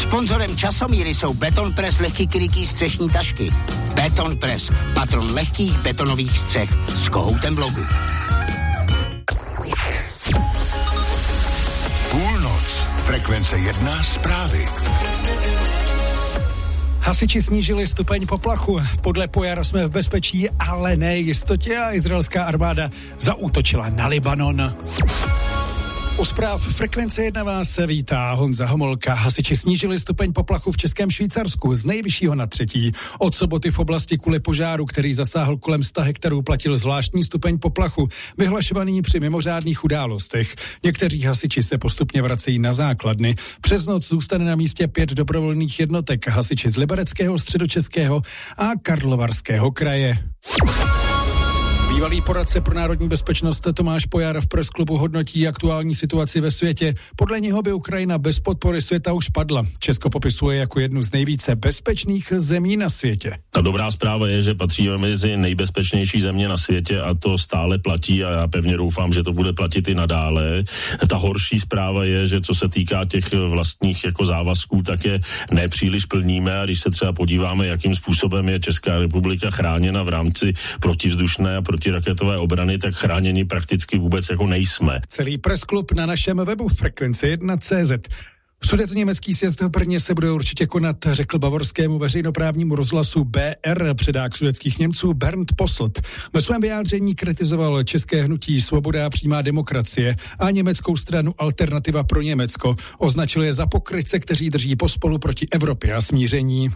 Sponzorem Časomíry jsou Betonpress lehký krytý střešní tašky. Betonpress, patron lehkých betonových střech s kohoutem v logu. Půlnoc. Frekvence 1 zprávy. Hasiči snížili stupeň poplachu. Podle Pojara jsme v bezpečí, ale nejistotě a izraelská armáda zaútočila na Libanon. U zpráv Frekvence 1 vás vítá Honza Homolka. Hasiči snížili stupeň poplachu v Českém Švýcarsku z nejvyššího na 3. Od soboty v oblasti kvůli požáru, který zasáhl kolem 100 hektarů, platil zvláštní stupeň poplachu, vyhlašovaný při mimořádných událostech. Někteří hasiči se postupně vracejí na základny. Přes noc zůstane na místě 5 dobrovolných jednotek, hasiči z Libereckého, Středočeského a Karlovarského kraje. Bývalý poradce pro národní bezpečnost Tomáš Pojar v Press Clubu hodnotí aktuální situaci ve světě. Podle něho by Ukrajina bez podpory světa už padla. Česko popisuje jako jednu z nejvíce bezpečných zemí na světě. Ta dobrá zpráva je, že patříme mezi nejbezpečnější země na světě a to stále platí a já pevně doufám, že to bude platit i nadále. Ta horší zpráva je, že co se týká těch vlastních jako závazků, tak je nepříliš plníme a když se třeba podíváme, jakým způsobem je Česká republika chráněna v rámci protivzdušné a protiraketové obrany, tak chráněni prakticky vůbec jako nejsme. Celý Press Club na našem webu Frekvence1.cz. Sudetoněmecký sjezd v Brně se bude určitě konat, řekl bavorskému veřejnoprávnímu rozhlasu BR předák sudetských Němců Bernd Posselt. Ve svém vyjádření kritizoval české hnutí Svoboda a přímá demokracie a německou stranu Alternativa pro Německo. Označil je za pokrytce, kteří drží pospolu proti Evropě a smíření.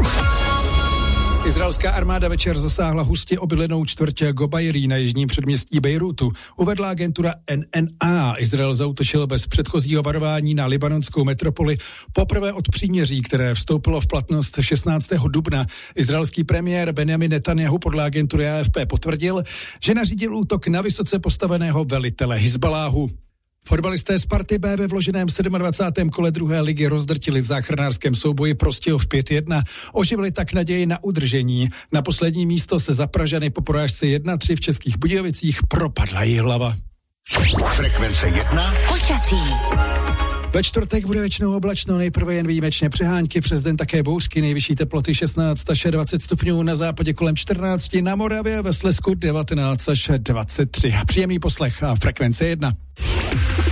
Izraelská armáda večer zasáhla hustě obydlenou čtvrť Gobairi na jižním předměstí Bejrútu. Uvedla agentura NNA. Izrael zaútočil bez předchozího varování na libanonskou metropoli poprvé od příměří, které vstoupilo v platnost 16. dubna. Izraelský premiér Benjamin Netanjahu podle agentury AFP potvrdil, že nařídil útok na vysoce postaveného velitele Hizbaláhu. Fotbalisté Sparty B ve vloženém 27. kole druhé ligy rozdrtili v záchranářském souboji Prostějov 5-1. Oživili tak naději na udržení. Na poslední místo se za Pražany po porážce 1-3 v Českých Budějovicích propadla Jihlava. Frekvence 1. Počasí. Ve čtvrtek bude většinou oblačno, nejprve jen výjimečně přehánky, přes den také bouřky, nejvyšší teploty 16 až 20 stupňů, na západě kolem 14, na Moravě ve Slezsku 19 až 23. Příjemný poslech a Frekvence 1.